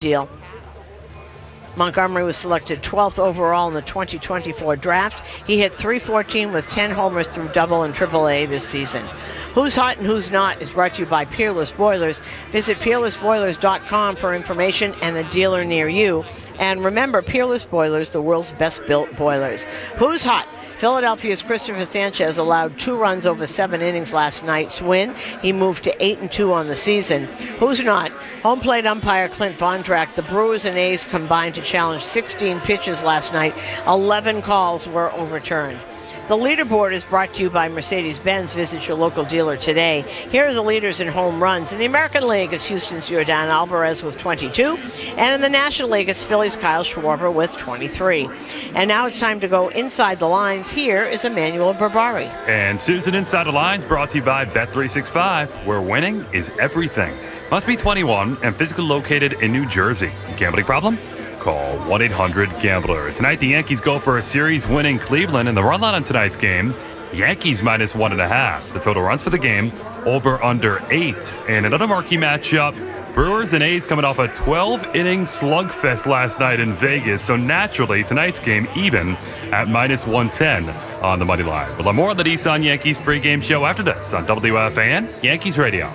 deal. Montgomery was selected 12th overall in the 2024 draft. He hit .314 with 10 homers through Double and Triple A this season. Who's Hot and Who's Not is brought to you by Peerless Boilers. Visit peerlessboilers.com for information and a dealer near you. And remember, Peerless Boilers, the world's best built boilers. Who's Hot? Philadelphia's Christopher Sanchez allowed 2 runs over 7 innings last night's win. He moved to 8-2 on the season. Who's Not? Home plate umpire Clint Vondrack. The Brewers and A's combined to challenge 16 pitches last night. 11 calls were overturned. The leaderboard is brought to you by Mercedes-Benz. Visit your local dealer today. Here are the leaders in home runs. In the American League, it's Houston's Yordan Alvarez with 22. And in the National League, it's Philly's Kyle Schwarber with 23. And now it's time to go inside the lines. Here is Emmanuel Berbari. And Susan Inside the Lines brought to you by Bet365, where winning is everything. Must be 21 and physically located in New Jersey. Gambling problem? Call 1-800-GAMBLER. Tonight, the Yankees go for a series-winning Cleveland, and the run line on tonight's game, Yankees minus 1.5. The total runs for the game, over under 8. And another marquee matchup, Brewers and A's coming off a 12-inning slugfest last night in Vegas. So naturally, tonight's game even at minus 110 on the money line. We'll have more on the Nissan Yankees pregame show after this on WFAN Yankees Radio.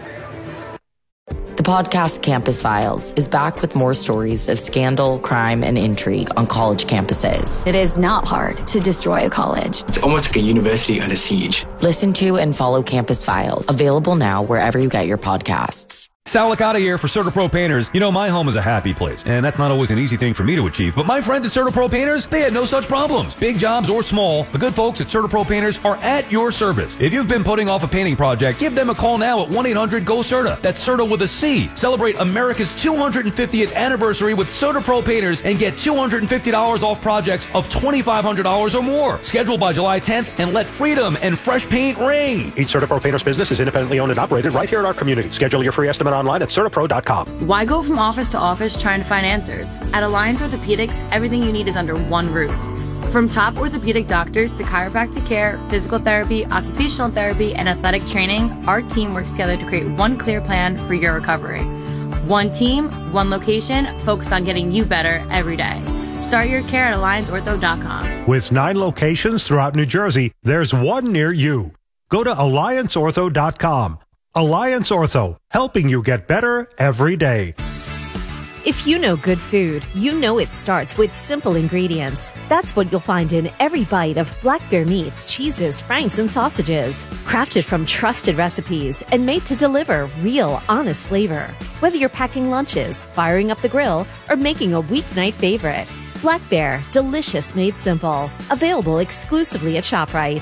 The podcast Campus Files is back with more stories of scandal, crime, and intrigue on college campuses. It is not hard to destroy a college. It's almost like a university under siege. Listen to and follow Campus Files, available now wherever you get your podcasts. Sal Licata here for CertaPro Painters. You know, my home is a happy place, and that's not always an easy thing for me to achieve, but my friends at CertaPro Painters, they had no such problems. Big jobs or small, the good folks at CertaPro Painters are at your service. If you've been putting off a painting project, give them a call now at 1-800-GO-CERTA. That's CERTA with a C. Celebrate America's 250th anniversary with CertaPro Painters and get $250 off projects of $2,500 or more. Schedule by July 10th and let freedom and fresh paint ring. Each CertaPro Painters business is independently owned and operated right here in our community. Schedule your free estimate online at CertaPro.com. Why go from office to office trying to find answers? At Alliance Orthopedics, everything you need is under one roof. From top orthopedic doctors to chiropractic care, physical therapy, occupational therapy, and athletic training, our team works together to create one clear plan for your recovery. One team, one location, focused on getting you better every day. Start your care at AllianceOrtho.com. With 9 locations throughout New Jersey, there's one near you. Go to AllianceOrtho.com. Alliance Ortho, helping you get better every day. If you know good food, you know it starts with simple ingredients. That's what you'll find in every bite of Black Bear meats, cheeses, franks, and sausages. Crafted from trusted recipes and made to deliver real, honest flavor. Whether you're packing lunches, firing up the grill, or making a weeknight favorite. Black Bear, delicious made simple. Available exclusively at ShopRite.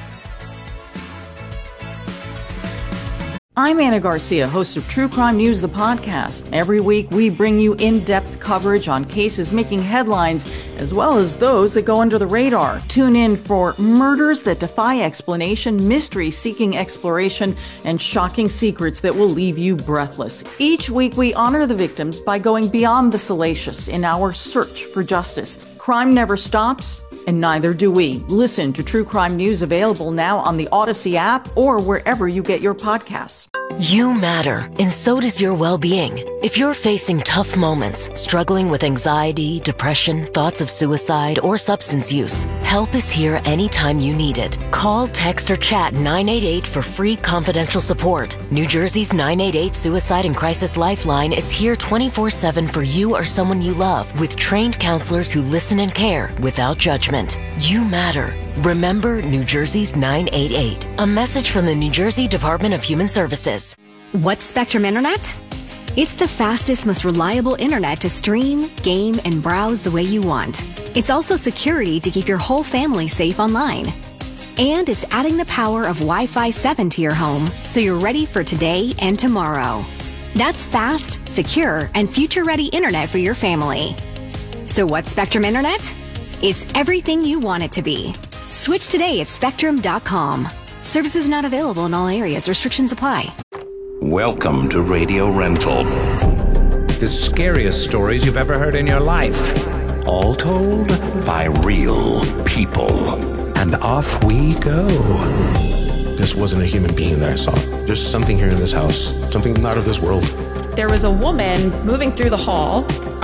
I'm Anna Garcia, host of True Crime News, the podcast. Every week, we bring you in-depth coverage on cases making headlines, as well as those that go under the radar. Tune in for murders that defy explanation, mysteries seeking exploration, and shocking secrets that will leave you breathless. Each week, we honor the victims by going beyond the salacious in our search for justice. Crime never stops, and neither do we. Listen to True Crime News, available now on the Odyssey app or wherever you get your podcasts. You matter, and so does your well-being. If you're facing tough moments, struggling with anxiety, depression, thoughts of suicide, or substance use, help is here anytime you need it. Call, text, or chat 988 for free confidential support. New Jersey's 988 Suicide and Crisis Lifeline is here 24/7 for you or someone you love, with trained counselors who listen and care without judgment. You matter. Remember New Jersey's 988. A message from the New Jersey Department of Human Services. What's Spectrum Internet? It's the fastest, most reliable internet to stream, game, and browse the way you want. It's also security to keep your whole family safe online. And it's adding the power of Wi-Fi 7 to your home, so you're ready for today and tomorrow. That's fast, secure, and future-ready internet for your family. So what's Spectrum Internet? It's everything you want it to be. Switch today at Spectrum.com. Services not available in all areas. Restrictions apply. Welcome to Radio Rental. The scariest stories you've ever heard in your life. All told by real people. And off we go. This wasn't a human being that I saw. There's something here in this house. Something not of this world. there was a woman moving through the hall